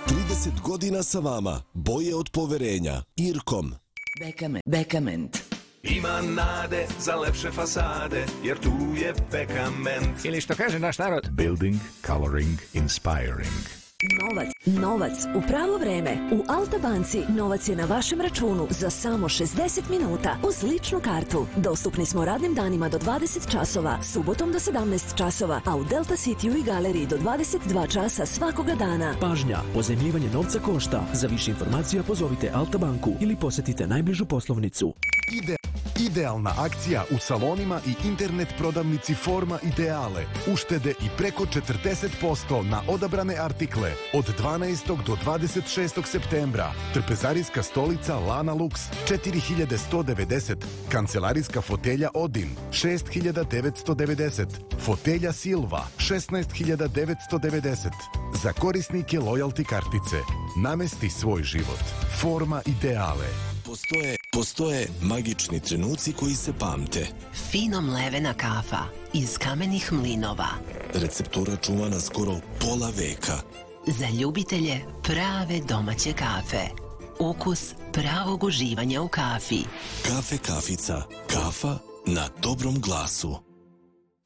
30 godina sa vama, boje od poverenja. Irkom. Bekament. Ima nade za lepše fasade, jer tu je Bekament. Ili što kaže naš narod, Building, coloring, inspiring. Novac. U pravo vreme. U Alta banci novac je na vašem računu za samo 60 minuta uz ličnu kartu. Dostupni smo radnim danima do 20 časova, subotom do 17 časova, a u Delta Cityu i galeriji do 22 časa svakoga dana. Pažnja, pozajmljivanje novca košta. Za više informacija pozovite Alta banku ili posjetite najbližu poslovnicu. Idealna akcija u salonima i internet prodavnici Forma Ideale. Uštede i preko 40% na odabrane artikle od 12. do 26. septembra. Trpezarijska stolica Lana Lux 4190. Kancelarijska fotelja Odin 6990. Fotelja Silva 16990. Za korisnike lojalty kartice. Namesti svoj život. Forma Ideale. Postoje magični trenuci koji se pamte. Fino mlevena kafa iz kamenih mlinova. Receptura čuvana skoro pola veka. Za ljubitelje prave domaće kafe. Ukus pravog uživanja u kafi. Kafe Kafica. Kafa na dobrom glasu.